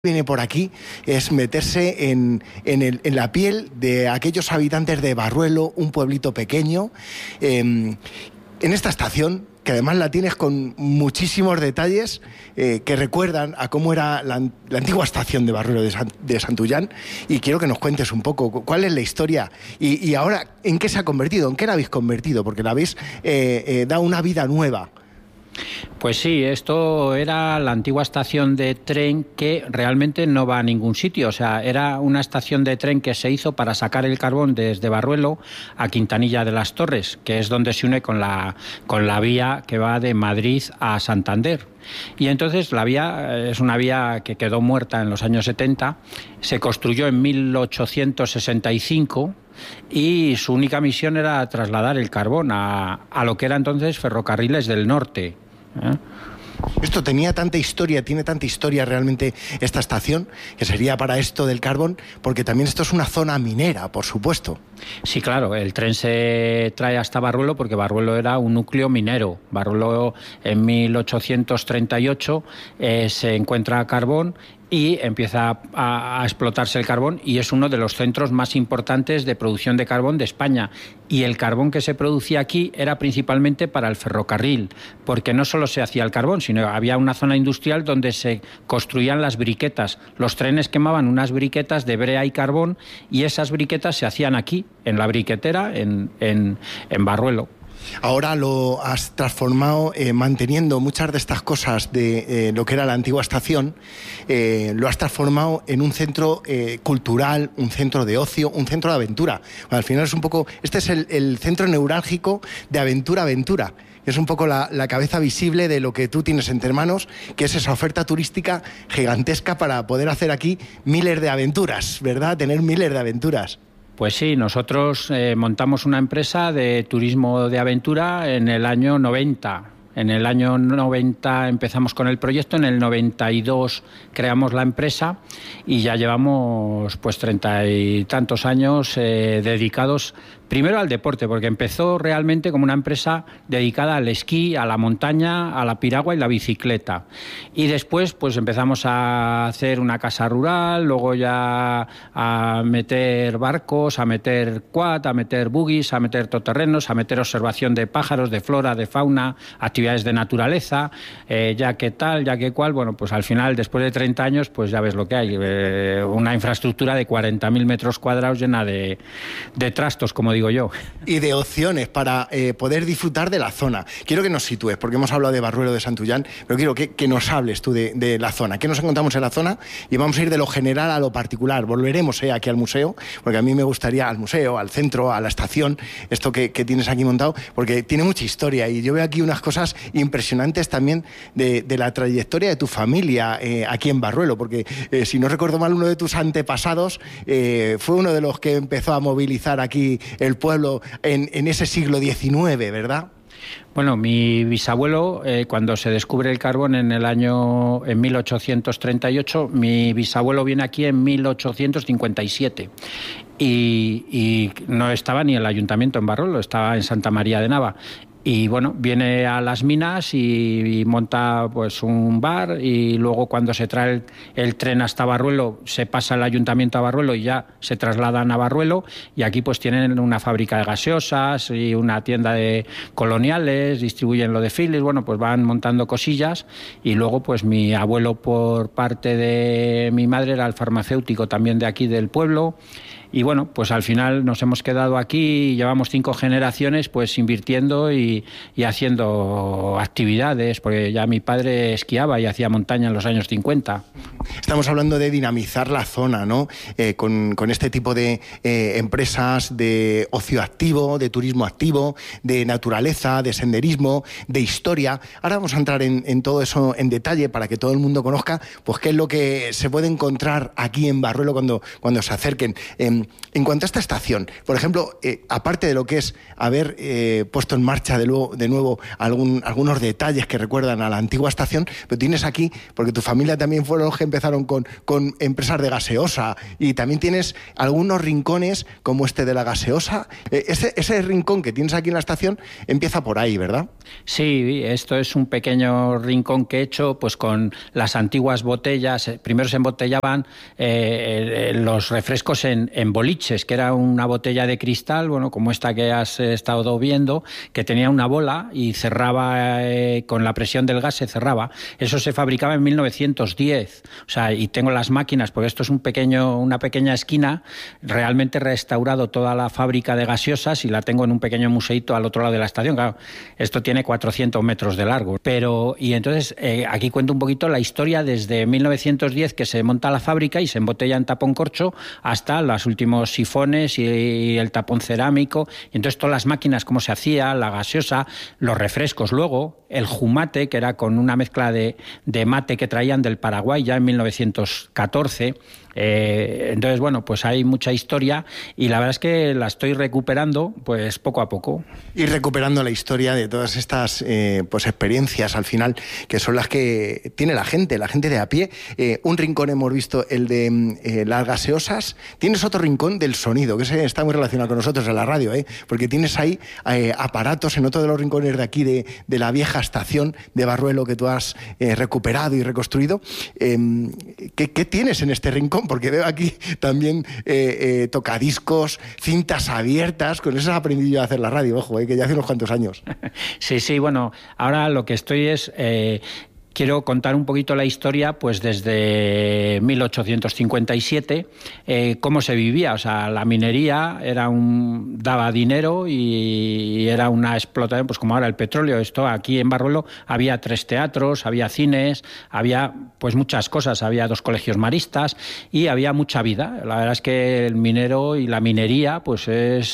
viene por aquí es meterse en la piel de aquellos habitantes de Barruelo, un pueblito pequeño, en esta estación, que además la tienes con muchísimos detalles que recuerdan a cómo era la antigua estación de Barruelo de Santullán, y quiero que nos cuentes un poco cuál es la historia y ahora en qué se ha convertido, en qué la habéis convertido, porque la habéis dado una vida nueva. Pues sí, esto era la antigua estación de tren que realmente no va a ningún sitio. O sea, era una estación de tren que se hizo para sacar el carbón desde Barruelo a Quintanilla de las Torres, que es donde se une con la vía que va de Madrid a Santander. Y entonces la vía es una vía que quedó muerta en los años 70, se construyó en 1865 y su única misión era trasladar el carbón a lo que era entonces Ferrocarriles del Norte. Esto tiene tanta historia realmente esta estación, que sería para esto del carbón, porque también esto es una zona minera, por supuesto. Sí, claro, el tren se trae hasta Barruelo porque Barruelo era un núcleo minero. Barruelo en 1838 se encuentra carbón y empieza a explotarse el carbón, y es uno de los centros más importantes de producción de carbón de España. Y el carbón que se producía aquí era principalmente para el ferrocarril, porque no solo se hacía el carbón, sino había una zona industrial donde se construían las briquetas. Los trenes quemaban unas briquetas de brea y carbón, y esas briquetas se hacían aquí, en la briquetera, en Barruelo. Ahora lo has transformado, manteniendo muchas de estas cosas de lo que era la antigua estación, lo has transformado en un centro cultural, un centro de ocio, un centro de aventura. Bueno, al final es un poco, este es el centro neurálgico de Aventura. Es un poco la cabeza visible de lo que tú tienes entre manos, que es esa oferta turística gigantesca para poder hacer aquí miles de aventuras, ¿verdad? Tener miles de aventuras. Pues sí, nosotros montamos una empresa de turismo de aventura en el año 90. En el año 90 empezamos con el proyecto, en el 92 creamos la empresa y ya llevamos pues 30 y tantos años dedicados primero al deporte, porque empezó realmente como una empresa dedicada al esquí, a la montaña, a la piragua y la bicicleta. Y después pues empezamos a hacer una casa rural, luego ya a meter barcos, a meter quad, a meter buggies, a meter todoterrenos, a meter observación de pájaros, de flora, de fauna, actividades de naturaleza, ya que tal, ya que cual. Bueno, pues al final, después de 30 años, pues ya ves lo que hay, una infraestructura de 40.000 metros cuadrados llena de trastos, como digo yo. Y de opciones para poder disfrutar de la zona. Quiero que nos sitúes, porque hemos hablado de Barruelo de Santullán, pero quiero que nos hables tú de la zona. ¿Qué nos encontramos en la zona? Y vamos a ir de lo general a lo particular. Volveremos aquí al museo, porque a mí me gustaría, al museo, al centro, a la estación, esto que tienes aquí montado, porque tiene mucha historia, y yo veo aquí unas cosas impresionantes también de la trayectoria de tu familia aquí en Barruelo, porque si no recuerdo mal, uno de tus antepasados fue uno de los que empezó a movilizar aquí el pueblo en ese siglo XIX, ¿verdad? Bueno, mi bisabuelo, cuando se descubre el carbón en 1838, mi bisabuelo viene aquí en 1857 y no estaba ni el ayuntamiento en Barruelo, estaba en Santa María de Nava. Y bueno, viene a las minas y monta pues un bar, y luego cuando se trae el tren hasta Barruelo se pasa el ayuntamiento a Barruelo y ya se trasladan a Barruelo, y aquí pues tienen una fábrica de gaseosas y una tienda de coloniales, distribuyen lo de Philips, bueno, pues van montando cosillas. Y luego pues mi abuelo, por parte de mi madre, era el farmacéutico también de aquí del pueblo. Y bueno, pues al final nos hemos quedado aquí y llevamos 5 generaciones pues invirtiendo y haciendo actividades, porque ya mi padre esquiaba y hacía montaña en los años 50. Estamos hablando de dinamizar la zona, ¿no? Con este tipo de empresas de ocio activo, de turismo activo, de naturaleza, de senderismo, de historia. Ahora vamos a entrar en todo eso en detalle para que todo el mundo conozca pues qué es lo que se puede encontrar aquí en Barruelo cuando se acerquen. En cuanto a esta estación, por ejemplo, aparte de lo que es haber puesto en marcha de nuevo algunos detalles que recuerdan a la antigua estación, pero tienes aquí, porque tu familia también fueron los que empezaron colaboración con empresas de gaseosa, y también tienes algunos rincones como este de la gaseosa. Ese rincón que tienes aquí en la estación empieza por ahí, ¿verdad? Sí, esto es un pequeño rincón que he hecho pues con las antiguas botellas. Primero se embotellaban los refrescos en boliches, que era una botella de cristal, bueno, como esta que has estado viendo, que tenía una bola y cerraba con la presión del gas, se cerraba. Eso se fabricaba en 1910. O sea, y tengo las máquinas, porque esto es una pequeña esquina. Realmente he restaurado toda la fábrica de gaseosas y la tengo en un pequeño museíto al otro lado de la estación. Claro, esto tiene 400 metros de largo. Y entonces aquí cuento un poquito la historia desde 1910, que se monta la fábrica y se embotella en tapón corcho, hasta los últimos sifones y el tapón cerámico. Y entonces todas las máquinas, cómo se hacía, la gaseosa, los refrescos luego, el jumate, que era con una mezcla de mate que traían del Paraguay ya en 1914. Entonces, bueno, pues hay mucha historia y la verdad es que la estoy recuperando pues poco a poco. Y recuperando la historia de todas estas pues experiencias al final, que son las que tiene la gente de a pie. Un rincón hemos visto, el de las gaseosas. Tienes otro rincón del sonido, que está muy relacionado con nosotros en la radio, porque tienes ahí aparatos en otro de los rincones de aquí, de la vieja estación de Barruelo, que tú has recuperado y reconstruido. ¿Qué tienes en este rincón? Porque veo aquí también tocadiscos, cintas abiertas. Con eso has aprendido yo a hacer la radio, ojo, que ya hace unos cuantos años. Sí, bueno, ahora lo que estoy es... Quiero contar un poquito la historia, pues desde 1857, cómo se vivía. O sea, la minería daba dinero y era una explotación, pues como ahora el petróleo. Esto aquí en Barruelo había 3 teatros, había cines, había pues muchas cosas, había 2 colegios maristas y había mucha vida. La verdad es que el minero y la minería pues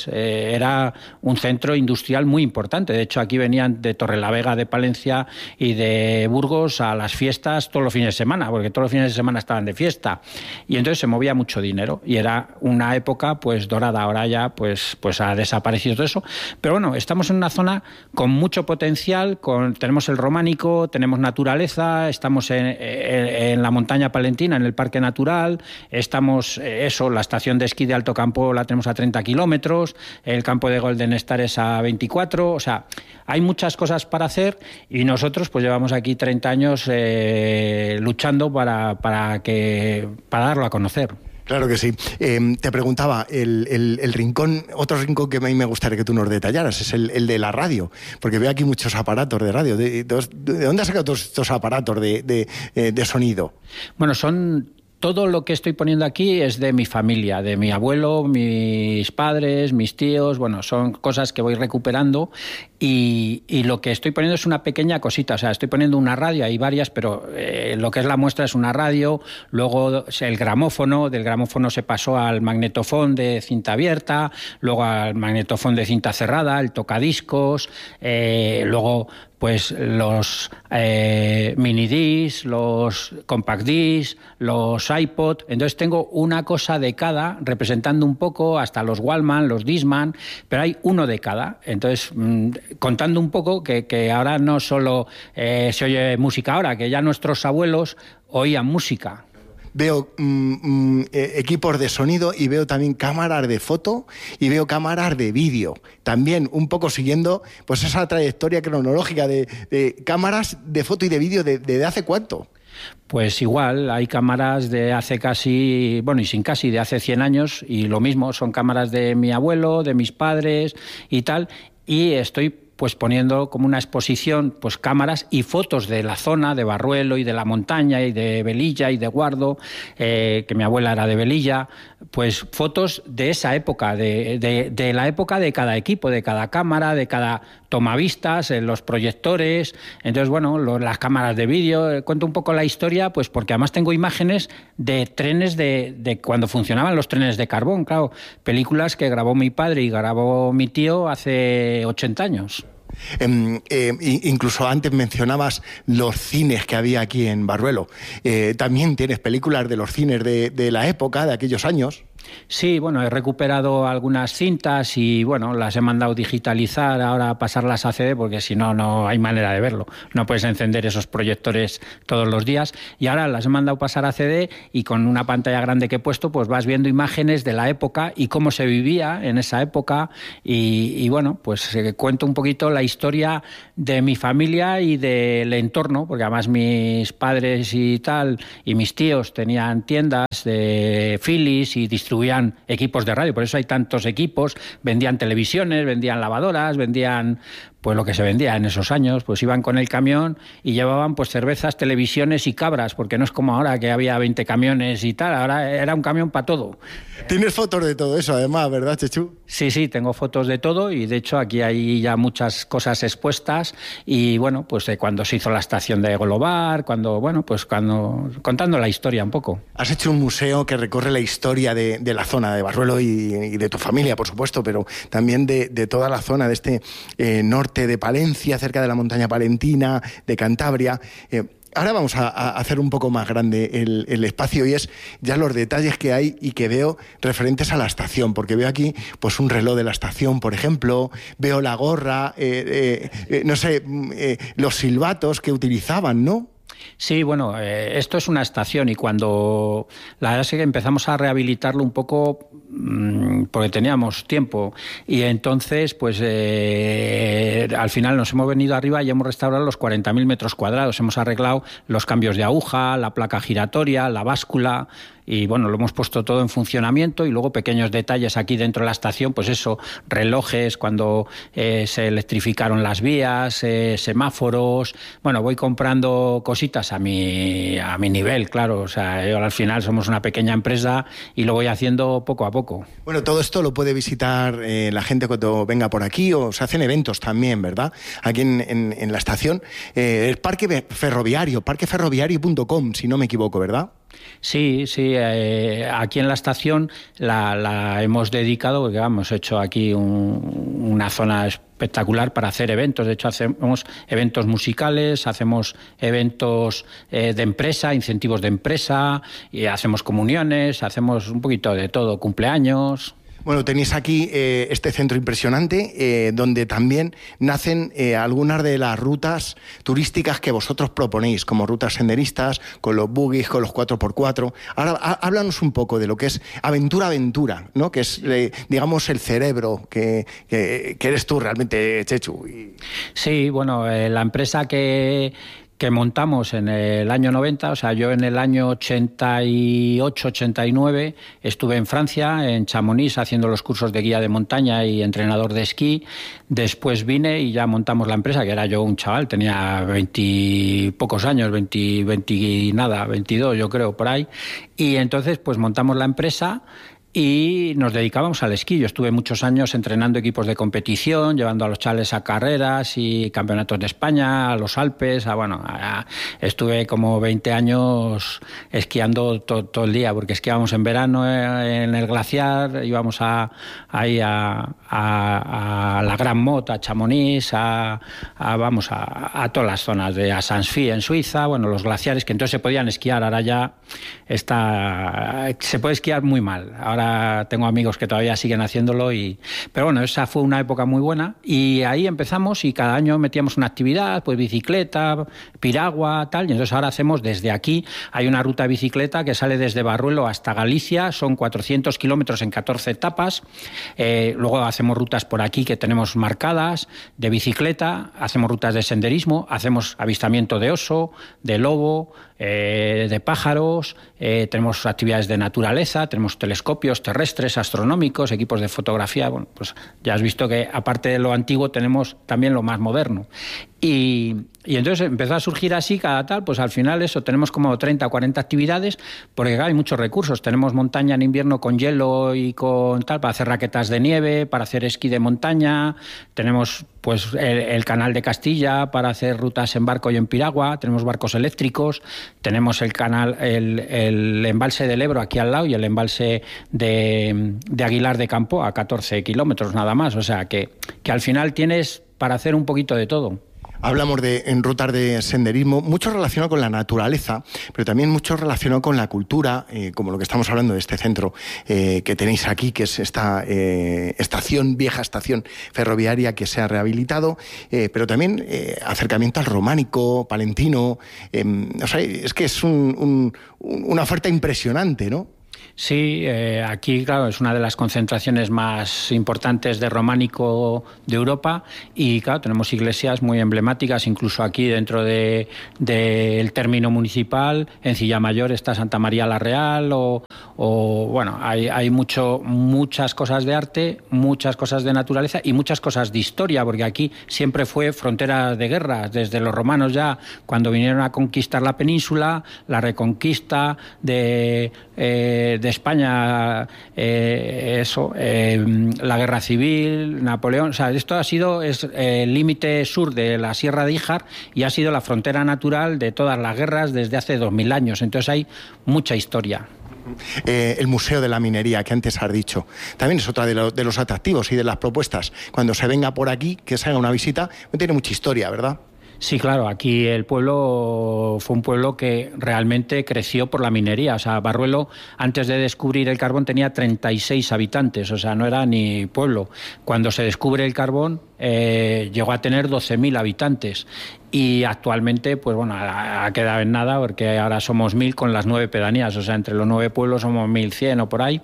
era un centro industrial muy importante. De hecho, aquí venían de Torrelavega, de Palencia y de Burgos a las fiestas todos los fines de semana, porque todos los fines de semana estaban de fiesta, y entonces se movía mucho dinero y era una época pues dorada. Ahora ya pues ha desaparecido todo eso, pero bueno, estamos en una zona con mucho potencial, tenemos el románico, tenemos naturaleza, estamos en la montaña palentina, en el parque natural, estamos la estación de esquí de Alto Campo la tenemos a 30 kilómetros, el campo de Golden Star es a 24, o sea, hay muchas cosas para hacer y nosotros pues llevamos aquí 30 años luchando para darlo a conocer. Claro que sí. Te preguntaba, el rincón, otro rincón que a mí me gustaría que tú nos detallaras, es el de la radio, porque veo aquí muchos aparatos de radio. ¿De dónde has sacado todos estos aparatos de sonido? Bueno, todo lo que estoy poniendo aquí es de mi familia, de mi abuelo, mis padres, mis tíos. Bueno, son cosas que voy recuperando y lo que estoy poniendo es una pequeña cosita. O sea, estoy poniendo una radio, hay varias, pero lo que es la muestra es una radio. Luego el gramófono, del gramófono se pasó al magnetofón de cinta abierta, luego al magnetofón de cinta cerrada, el tocadiscos, luego pues los mini discs, los compact discs, los iPod. Entonces tengo una cosa de cada, representando un poco hasta los Walkman, los Discman, pero hay uno de cada. Entonces contando un poco que ahora no solo se oye música ahora, que ya nuestros abuelos oían música. Veo equipos de sonido y veo también cámaras de foto y veo cámaras de vídeo. También un poco siguiendo pues esa trayectoria cronológica de cámaras de foto y de vídeo de hace cuánto. Pues igual, hay cámaras de hace casi, bueno, y sin casi, de hace 100 años, y lo mismo, son cámaras de mi abuelo, de mis padres y tal, y estoy pues poniendo como una exposición pues cámaras y fotos de la zona de Barruelo y de la montaña y de Velilla y de Guardo, que mi abuela era de Velilla, pues fotos de esa época, de la época de cada equipo, de cada cámara, de cada tomavistas, los proyectores. Entonces, bueno, las cámaras de vídeo, cuento un poco la historia, pues porque además tengo imágenes de trenes de cuando funcionaban los trenes de carbón, claro, películas que grabó mi padre y grabó mi tío hace 80 años. Incluso antes mencionabas los cines que había aquí en Barruelo. También tienes películas de los cines de la época, de aquellos años. Sí, bueno, he recuperado algunas cintas y bueno, las he mandado digitalizar, ahora pasarlas a CD porque si no, no hay manera de verlo. No puedes encender esos proyectores todos los días y ahora las he mandado pasar a CD y con una pantalla grande que he puesto pues vas viendo imágenes de la época y cómo se vivía en esa época y bueno, pues cuento un poquito la historia de mi familia y del entorno, porque además mis padres y tal y mis tíos tenían tiendas de Philips y distribuían equipos de radio, por eso hay tantos equipos, vendían televisiones, vendían lavadoras, vendían pues lo que se vendía en esos años, pues iban con el camión y llevaban pues cervezas, televisiones y cabras, porque no es como ahora que había 20 camiones y tal, ahora era un camión para todo. Tienes fotos de todo eso además, ¿verdad, Chechu? Sí, tengo fotos de todo y de hecho aquí hay ya muchas cosas expuestas y bueno, pues de cuando se hizo la estación de Golobar, cuando contando la historia un poco. Has hecho un museo que recorre la historia de la zona de Barruelo y de tu familia, por supuesto, pero también de toda la zona de este norte de Palencia, cerca de la montaña palentina, de Cantabria. Ahora vamos a hacer un poco más grande el espacio y es ya los detalles que hay y que veo referentes a la estación, porque veo aquí pues un reloj de la estación, por ejemplo, veo la gorra, no sé, los silbatos que utilizaban, ¿no? Sí, bueno, esto es una estación y cuando la verdad es que empezamos a rehabilitarlo un poco porque teníamos tiempo y entonces pues al final nos hemos venido arriba y hemos restaurado los 40.000 metros cuadrados, hemos arreglado los cambios de aguja, la placa giratoria, la báscula y bueno, lo hemos puesto todo en funcionamiento y luego pequeños detalles aquí dentro de la estación, pues eso, relojes cuando se electrificaron las vías, semáforos, bueno, voy comprando cositas a mi nivel, claro, o sea, yo al final somos una pequeña empresa y lo voy haciendo poco a poco. Bueno, todo esto lo puede visitar la gente cuando venga por aquí o se hacen eventos también, ¿verdad? Aquí en la estación, el parque ferroviario, parqueferroviario.com, si no me equivoco, ¿verdad? Sí, aquí en la estación la hemos dedicado, porque hemos hecho aquí una zona espectacular para hacer eventos. De hecho, hacemos eventos musicales, hacemos eventos de empresa, incentivos de empresa, y hacemos comuniones, hacemos un poquito de todo, cumpleaños. Bueno, tenéis aquí este centro impresionante donde también nacen algunas de las rutas turísticas que vosotros proponéis, como rutas senderistas, con los buggies, con los 4x4. Ahora, háblanos un poco de lo que es Aventura, ¿no? Que es, digamos, el cerebro que eres tú realmente, Chechu. Sí, bueno, la empresa que montamos en el año 90, o sea, yo en el año 88, 89 estuve en Francia, en Chamonix, haciendo los cursos de guía de montaña y entrenador de esquí. Después vine y ya montamos la empresa, que era yo un chaval, tenía 20 pocos años, 22 yo creo, por ahí. Y entonces pues montamos la empresa y nos dedicábamos al esquí. Yo estuve muchos años entrenando equipos de competición, llevando a los chavales a carreras y campeonatos de España, a los Alpes, estuve como 20 años esquiando todo el día, porque esquiábamos en verano en el glaciar, íbamos ahí a la Gran Mot, a Chamonix, a todas las zonas, a Sanssouci en Suiza, bueno, los glaciares, que entonces se podían esquiar, ahora ya se puede esquiar muy mal. Ahora tengo amigos que todavía siguen haciéndolo pero bueno, esa fue una época muy buena y ahí empezamos y cada año metíamos una actividad, pues bicicleta, piragua, tal, y entonces ahora hacemos desde aquí, hay una ruta de bicicleta que sale desde Barruelo hasta Galicia, son 400 kilómetros en 14 etapas, luego hacemos rutas por aquí que tenemos marcadas de bicicleta, hacemos rutas de senderismo, hacemos avistamiento de oso, de lobo, de pájaros, tenemos actividades de naturaleza, tenemos telescopios terrestres, astronómicos, equipos de fotografía. Bueno, pues ya has visto que aparte de lo antiguo tenemos también lo más moderno. Y entonces empezó a surgir así cada tal, pues al final eso, tenemos como 30 o 40 actividades, porque claro, hay muchos recursos. Tenemos montaña en invierno con hielo y con tal, para hacer raquetas de nieve, para hacer esquí de montaña, tenemos pues el canal de Castilla para hacer rutas en barco y en piragua, tenemos barcos eléctricos, tenemos el embalse del Ebro aquí al lado y el embalse de Aguilar de Campo a 14 kilómetros nada más, o sea que al final tienes para hacer un poquito de todo. Hablamos en rutas de senderismo, mucho relacionado con la naturaleza, pero también mucho relacionado con la cultura, como lo que estamos hablando de este centro que tenéis aquí, que es esta vieja estación ferroviaria que se ha rehabilitado, pero también acercamiento al románico, palentino. O sea, es que es una oferta impresionante, ¿no? Sí, aquí, claro, es una de las concentraciones más importantes de románico de Europa y, claro, tenemos iglesias muy emblemáticas, incluso aquí dentro del término municipal, en Cillamayor está Santa María la Real bueno, hay muchas cosas de arte, muchas cosas de naturaleza y muchas cosas de historia, porque aquí siempre fue frontera de guerras, desde los romanos ya, cuando vinieron a conquistar la península, la reconquista de España, la guerra civil, Napoleón, o sea, esto es el límite sur de la Sierra de Híjar y ha sido la frontera natural de todas las guerras desde hace 2000 años, entonces hay mucha historia. El Museo de la Minería, que antes has dicho, también es otra de los atractivos y de las propuestas. Cuando se venga por aquí, que se haga una visita, tiene mucha historia, ¿verdad? Sí, claro, aquí el pueblo fue un pueblo que realmente creció por la minería. O sea, Barruelo, antes de descubrir el carbón, tenía 36 habitantes, o sea, no era ni pueblo. Cuando se descubre el carbón, llegó a tener 12.000 habitantes. Y actualmente, pues bueno, ha quedado en nada, porque ahora somos 1.000 con las 9 pedanías, o sea, entre los 9 pueblos somos 1.100 o por ahí.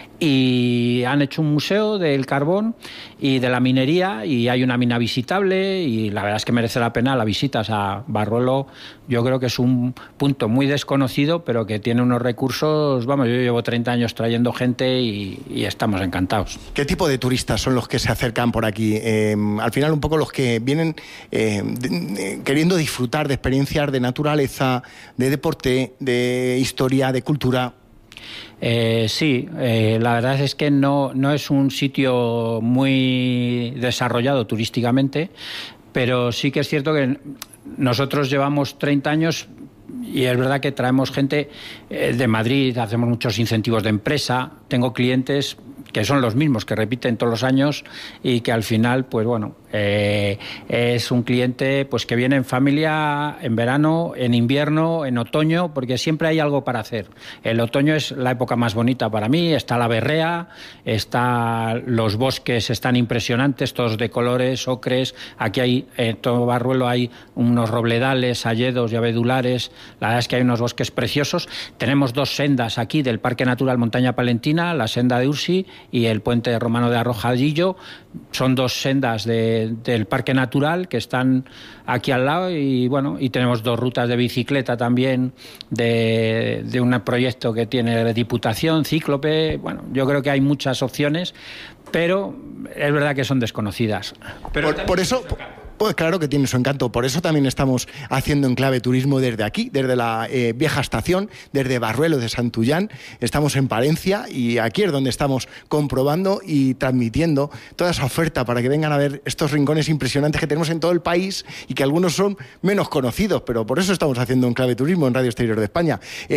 Y han hecho un museo del carbón y de la minería y hay una mina visitable y la verdad es que merece la pena la visita. O sea, Barruelo yo creo que es un punto muy desconocido, pero que tiene unos recursos, vamos, yo llevo 30 años trayendo gente y estamos encantados. ¿Qué tipo de turistas son los que se acercan por aquí? Al final un poco los que vienen queriendo disfrutar de experiencias de naturaleza, de deporte, de historia, de cultura. Sí, la verdad es que no es un sitio muy desarrollado turísticamente, pero sí que es cierto que nosotros llevamos 30 años y es verdad que traemos gente de Madrid, hacemos muchos incentivos de empresa, tengo clientes que son los mismos, que repiten todos los años y que al final, pues bueno, es un cliente pues que viene en familia, en verano, en invierno, en otoño, porque siempre hay algo para hacer. El otoño es la época más bonita para mí, está la berrea, los bosques están impresionantes, todos de colores, ocres, aquí hay, en todo Barruelo hay unos robledales, hayedos y abedulares, la verdad es que hay unos bosques preciosos. Tenemos 2 sendas aquí del Parque Natural Montaña Palentina, la senda de Ursi y el puente romano de Arrojadillo. Son 2 sendas del Parque Natural que están aquí al lado y bueno, y tenemos 2 rutas de bicicleta también de un proyecto que tiene Diputación, Cíclope. Bueno, yo creo que hay muchas opciones, pero es verdad que son desconocidas. Pero por eso... Pues claro que tiene su encanto, por eso también estamos haciendo Enclave Turismo desde aquí, desde la vieja estación, desde Barruelo de Santullán, estamos en Palencia y aquí es donde estamos comprobando y transmitiendo toda esa oferta para que vengan a ver estos rincones impresionantes que tenemos en todo el país y que algunos son menos conocidos, pero por eso estamos haciendo Enclave Turismo en Radio Exterior de España.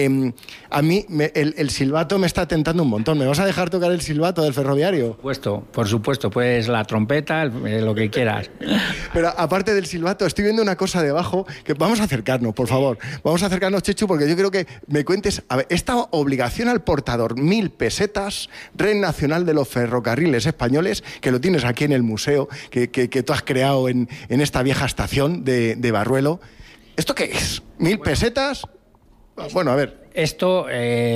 A mí el silbato me está tentando un montón, ¿me vas a dejar tocar el silbato del ferroviario? Por supuesto, pues la trompeta, lo que quieras. Pero aparte del silbato, estoy viendo una cosa debajo que vamos a acercarnos, por favor. Vamos a acercarnos, Chechu, porque yo creo que me cuentes, a ver, esta obligación al portador, 1.000 pesetas, Red Nacional de los Ferrocarriles Españoles, que lo tienes aquí en el museo, que tú has creado en esta vieja estación de Barruelo. ¿Esto qué es? ¿1.000 pesetas? Bueno, a ver. Esto,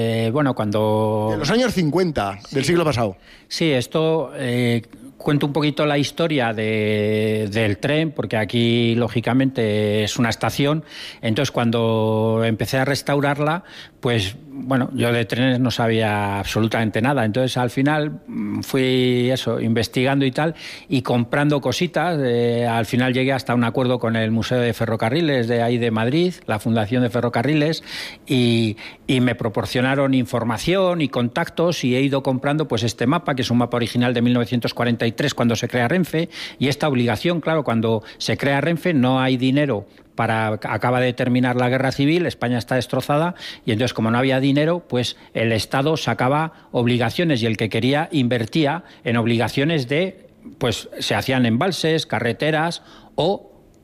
cuando... En los años 50 del siglo pasado. Sí, esto... Cuento un poquito la historia del tren, porque aquí, lógicamente, es una estación. Entonces, cuando empecé a restaurarla, pues, bueno, yo de trenes no sabía absolutamente nada. Entonces, al final, fui investigando y tal, y comprando cositas. Al final llegué hasta un acuerdo con el Museo de Ferrocarriles de ahí de Madrid, la Fundación de Ferrocarriles, y me proporcionaron información y contactos, y he ido comprando pues este mapa, que es un mapa original de 1943, cuando se crea Renfe, y esta obligación, claro, cuando se crea Renfe no hay dinero acaba de terminar la guerra civil, España está destrozada, y entonces como no había dinero, pues el Estado sacaba obligaciones y el que quería invertía en obligaciones pues se hacían embalses, carreteras o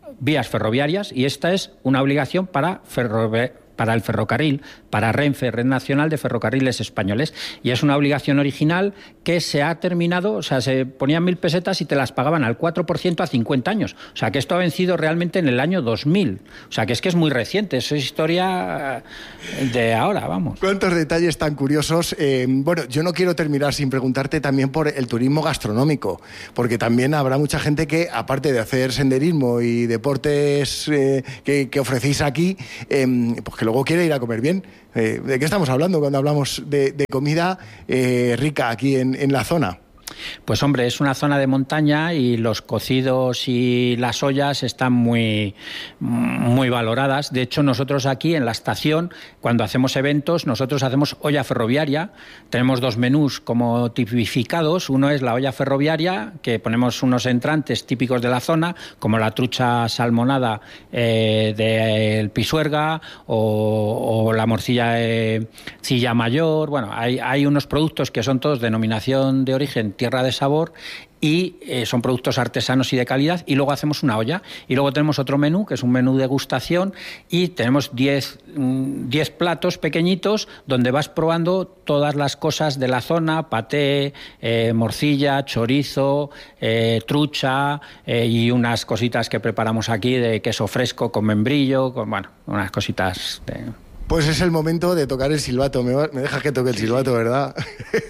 vías ferroviarias, y esta es una obligación para el ferrocarril, para Renfe, Red Nacional de Ferrocarriles Españoles, y es una obligación original que se ha terminado, o sea, se ponían 1.000 pesetas y te las pagaban al 4% a 50 años, o sea, que esto ha vencido realmente en el año 2000, o sea, que es muy reciente, es historia de ahora, vamos. ¿Cuántos detalles tan curiosos? Bueno, yo no quiero terminar sin preguntarte también por el turismo gastronómico, porque también habrá mucha gente que, aparte de hacer senderismo y deportes que ofrecéis aquí, pues que luego quiere ir a comer bien. ¿De qué estamos hablando cuando hablamos de comida rica aquí en la zona? Pues hombre, es una zona de montaña y los cocidos y las ollas están muy valoradas. De hecho, nosotros aquí en la estación, cuando hacemos eventos, nosotros hacemos olla ferroviaria. Tenemos 2 menús como tipificados. Uno es la olla ferroviaria, que ponemos unos entrantes típicos de la zona, como la trucha salmonada del Pisuerga o la morcilla Cilla Mayor. Bueno, hay unos productos que son todos denominación de origen tierra de sabor y son productos artesanos y de calidad, y luego hacemos una olla y luego tenemos otro menú que es un menú degustación y tenemos 10 platos pequeñitos donde vas probando todas las cosas de la zona, paté, morcilla, chorizo, trucha y unas cositas que preparamos aquí de queso fresco con membrillo, bueno, unas cositas de... Pues es el momento de tocar el silbato. Me dejas que toque el silbato, ¿verdad?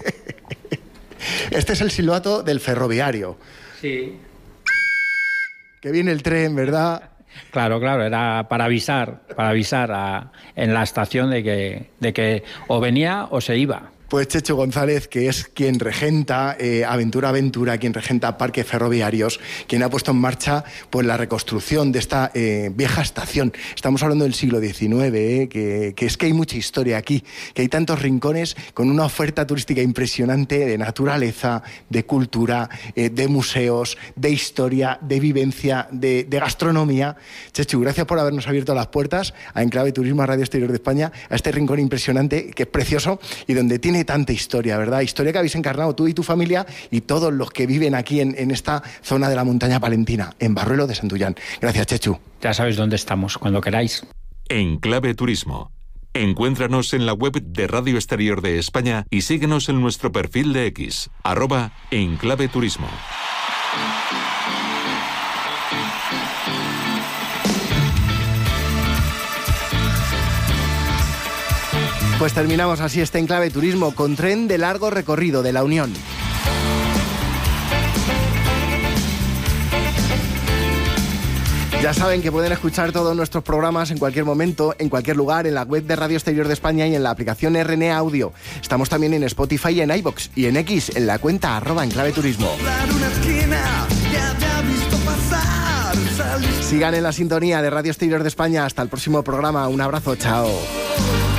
Este es el silbato del ferroviario. Sí. Que viene el tren, ¿verdad? Claro, era para avisar en la estación de que o venía o se iba. Pues Chechu González, que es quien regenta Aventura, quien regenta Parques Ferroviarios, quien ha puesto en marcha pues la reconstrucción de esta vieja estación. Estamos hablando del siglo XIX, que es que hay mucha historia aquí, que hay tantos rincones con una oferta turística impresionante de naturaleza, de cultura, de museos, de historia, de vivencia, de gastronomía. Chechu, gracias por habernos abierto las puertas a Enclave Turismo, a Radio Exterior de España, a este rincón impresionante que es precioso y donde tiene tanta historia, ¿verdad? Historia que habéis encarnado tú y tu familia y todos los que viven aquí en esta zona de la montaña palentina, en Barruelo de Santullán. Gracias, Chechu. Ya sabéis dónde estamos, cuando queráis. Enclave Turismo. Encuéntranos en la web de Radio Exterior de España y síguenos en nuestro perfil de X, @Enclave Turismo. Pues terminamos así este Enclave Turismo con tren de largo recorrido de La Unión. Ya saben que pueden escuchar todos nuestros programas en cualquier momento, en cualquier lugar, en la web de Radio Exterior de España y en la aplicación RNA Audio. Estamos también en Spotify y en iVoox y en X, en la cuenta @enclaveturismo. Sigan en la sintonía de Radio Exterior de España. Hasta el próximo programa. Un abrazo. Chao.